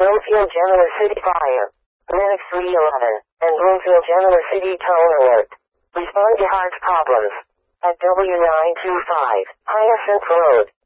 Bloomfield Genoa City Fire. Linux 311. And Bloomfield Genoa City Tone Alert. Respond to heart problems. At W925 Hyacinth Road.